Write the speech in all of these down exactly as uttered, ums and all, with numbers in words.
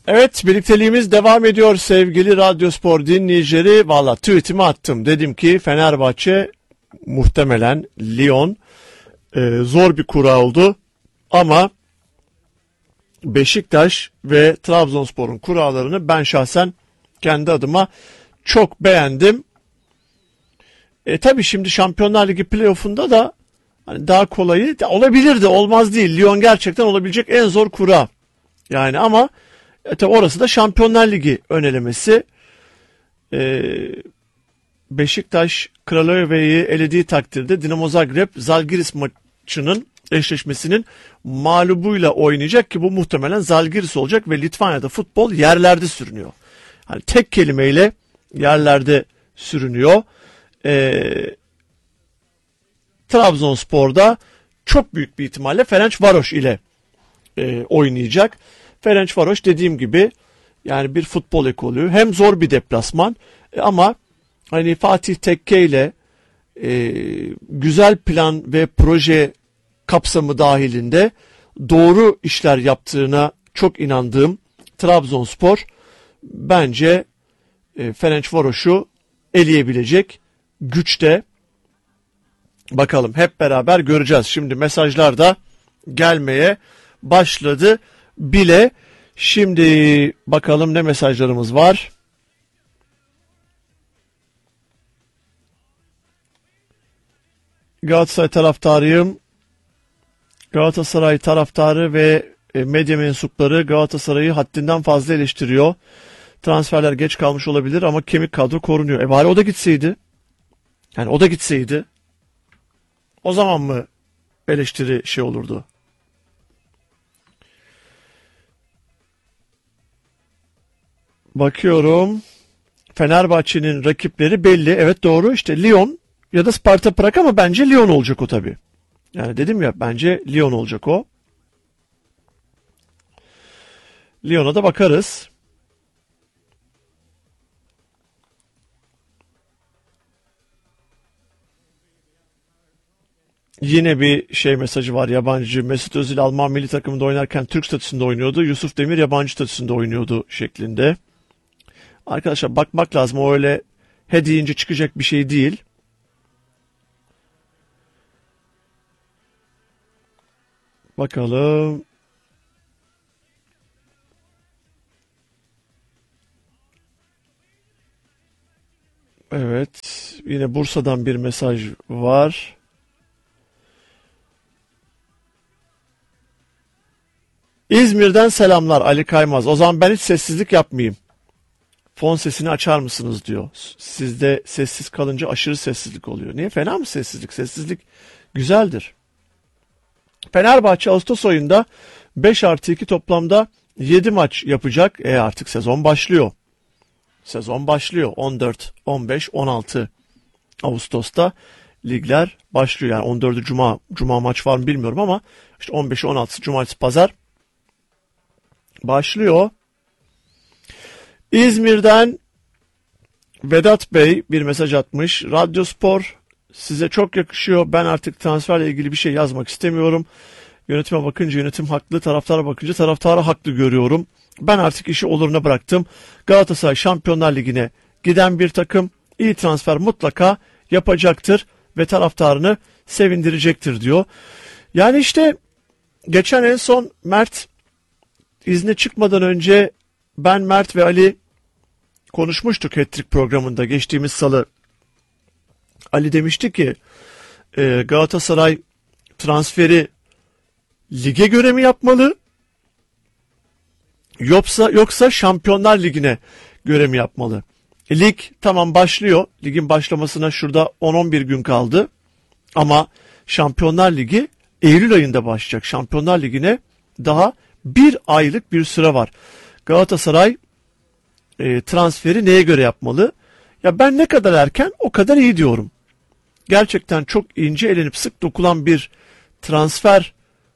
Evet, birlikteliğimiz devam ediyor sevgili Radyospor dinleyicileri. Valla tweetimi attım. Dedim ki Fenerbahçe muhtemelen Lyon e, zor bir kura oldu. Ama Beşiktaş ve Trabzonspor'un kuralarını ben şahsen kendi adıma çok beğendim. E tabi şimdi Şampiyonlar Ligi playoff'unda da hani daha kolayı da olabilirdi, olmaz değil. Lyon gerçekten olabilecek en zor kura. Yani ama e tabi orası da Şampiyonlar Ligi önelemesi. E, Beşiktaş Kralöve'yi elediği takdirde Dinamo Zagreb Zalgiris maçının eşleşmesinin mağlubuyla oynayacak ki bu muhtemelen Zalgiris olacak ve Litvanya'da futbol yerlerde sürünüyor. Hani tek kelimeyle yerlerde sürünüyor. Ee, Trabzonspor'da çok büyük bir ihtimalle Ferencvaros ile e, oynayacak. Ferencvaros dediğim gibi yani bir futbol ekolü, hem zor bir deplasman e, ama hani Fatih Tekke ile e, güzel plan ve proje kapsamı dahilinde doğru işler yaptığına çok inandığım Trabzonspor bence e, Ferencvaros'u eleyebilecek güçte. Bakalım, hep beraber göreceğiz. Şimdi mesajlar da gelmeye başladı bile. Şimdi bakalım ne mesajlarımız var. Galatasaray taraftarıyım. Galatasaray taraftarı ve medya mensupları Galatasaray'ı haddinden fazla eleştiriyor. Transferler geç kalmış olabilir ama kemik kadro korunuyor. E bari o da gitseydi. Yani o da gitseydi. O zaman mı eleştiri şey olurdu? Bakıyorum. Fenerbahçe'nin rakipleri belli. Evet, doğru. İşte Lyon ya da Sparta Prag ama bence Lyon olacak o tabii. Yani dedim ya, bence Lyon olacak o. Lyon'a da bakarız. Yine bir şey mesajı var, yabancı. Mesut Özil Alman milli takımında oynarken Türk statüsünde oynuyordu. Yusuf Demir yabancı statüsünde oynuyordu şeklinde. Arkadaşlar bakmak lazım, o öyle he deyince çıkacak bir şey değil. Bakalım. Evet, yine Bursa'dan bir mesaj var. İzmir'den selamlar Ali Kaymaz. O zaman ben hiç sessizlik yapmayayım. Fon sesini açar mısınız diyor. Sizde sessiz kalınca aşırı sessizlik oluyor. Niye? Fena mı sessizlik? Sessizlik güzeldir. Fenerbahçe Ağustos ayında beş artı iki toplamda yedi maç yapacak. E artık sezon başlıyor. Sezon başlıyor. on dört, on beş, on altı Ağustos'ta ligler başlıyor. Yani on dördü Cuma, Cuma maç var mı bilmiyorum ama işte on beşi, on altısı Cumartesi, Pazar başlıyor. İzmir'den Vedat Bey bir mesaj atmış. Radyospor size çok yakışıyor. Ben artık transferle ilgili bir şey yazmak istemiyorum. Yönetime bakınca yönetim haklı, taraftara bakınca taraftarı haklı görüyorum. Ben artık işi oluruna bıraktım. Galatasaray Şampiyonlar Ligi'ne giden bir takım, iyi transfer mutlaka yapacaktır ve taraftarını sevindirecektir diyor. Yani işte geçen en son Mert izne çıkmadan önce ben, Mert ve Ali konuşmuştuk Hat-Trick programında geçtiğimiz salı. Ali demişti ki e, Galatasaray transferi lige göre mi yapmalı? Yoksa yoksa Şampiyonlar Ligi'ne göre mi yapmalı? E, lig tamam başlıyor. Ligin başlamasına şurada on on bir gün kaldı. Ama Şampiyonlar Ligi Eylül ayında başlayacak. Şampiyonlar Ligi'ne daha bir aylık bir süre var. Galatasaray e, transferi neye göre yapmalı? Ya ben ne kadar erken o kadar iyi diyorum. Gerçekten çok ince elenip sık dokulan bir transfer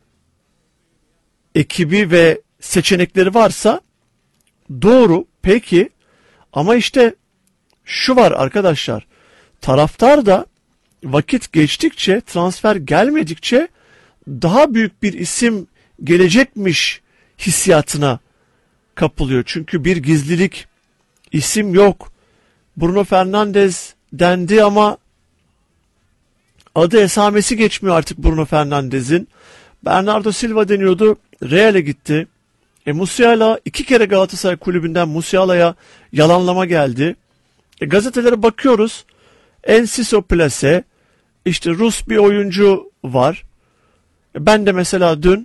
ekibi ve seçenekleri varsa doğru, peki, ama işte şu var arkadaşlar, taraftar da vakit geçtikçe, transfer gelmedikçe daha büyük bir isim gelecekmiş hissiyatına kapılıyor. Çünkü bir gizlilik, isim yok. Bruno Fernandes dendi ama adı esamesi geçmiyor artık Bruno Fernandes'in. Bernardo Silva deniyordu. Real'e gitti. E Musiala iki kere Galatasaray kulübünden Musiala'ya yalanlama geldi. E, gazetelere bakıyoruz. Enciso Plase, işte Rus bir oyuncu var. E, ben de mesela dün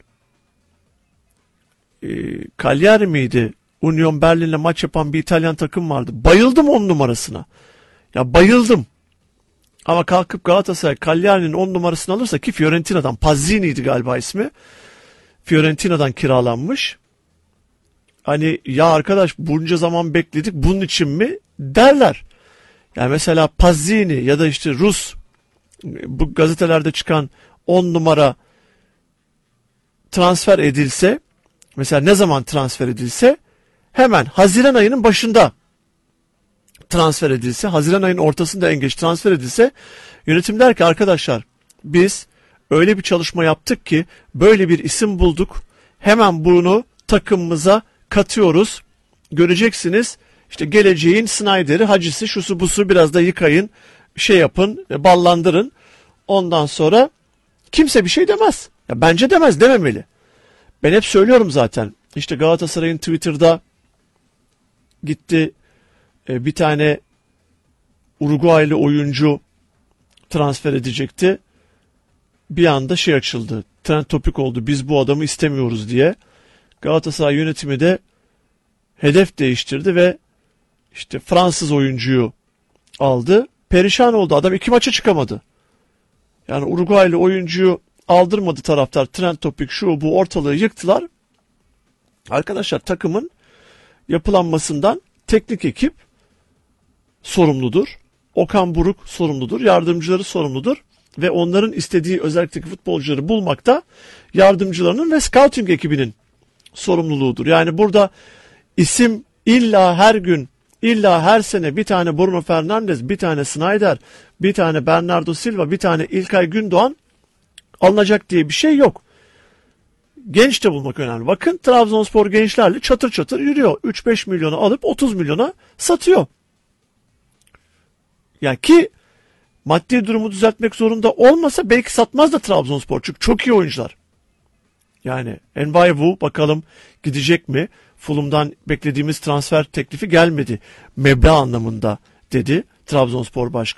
e, Cagliari miydi? Union Berlin'le maç yapan bir İtalyan takım vardı. Bayıldım on numarasına. Ya bayıldım. Ama kalkıp Galatasaray Cagliari'nin on numarasını alırsa, ki Fiorentina'dan, Pazzini'ydi galiba ismi. Fiorentina'dan kiralanmış. Hani ya arkadaş bunca zaman bekledik bunun için mi derler. Yani mesela Pazzini ya da işte Rus, bu gazetelerde çıkan on numara transfer edilse, mesela ne zaman transfer edilse, hemen Haziran ayının başında transfer edilse, Haziran ayının ortasında en geç transfer edilse, yönetim der ki arkadaşlar biz öyle bir çalışma yaptık ki böyle bir isim bulduk, hemen bunu takımımıza katıyoruz, göreceksiniz işte geleceğin Snyder'i, Hacı'sı, şusu busu, biraz da yıkayın, şey yapın, ballandırın, ondan sonra kimse bir şey demez. Ya bence demez, dememeli. Ben hep söylüyorum zaten. İşte Galatasaray'ın Twitter'da gitti bir tane Uruguaylı oyuncu transfer edecekti. Bir anda şey açıldı. Trend topik oldu. Biz bu adamı istemiyoruz diye. Galatasaray yönetimi de hedef değiştirdi ve işte Fransız oyuncuyu aldı. Perişan oldu. Adam iki maça çıkamadı. Yani Uruguaylı oyuncuyu aldırmadı taraftar. Trend topik şu bu ortalığı yıktılar. Arkadaşlar takımın yapılanmasından teknik ekip sorumludur. Okan Buruk sorumludur. Yardımcıları sorumludur. Ve onların istediği özellikteki futbolcuları bulmakta yardımcılarının ve scouting ekibinin sorumluluğudur. Yani burada isim illa her gün, illa her sene bir tane Bruno Fernandes, bir tane Snyder, bir tane Bernardo Silva, bir tane İlkay Gündoğan alınacak diye bir şey yok. Genç de bulmak önemli. Bakın Trabzonspor gençlerle çatır çatır yürüyor. üç beş milyona alıp otuz milyona satıyor. Yani ki maddi durumu düzeltmek zorunda olmasa belki satmaz da Trabzonspor. Çünkü çok iyi oyuncular. Yani Envaiwu bakalım gidecek mi? Fulham'dan beklediğimiz transfer teklifi gelmedi. Meblağ anlamında dedi Trabzonspor Başkanı.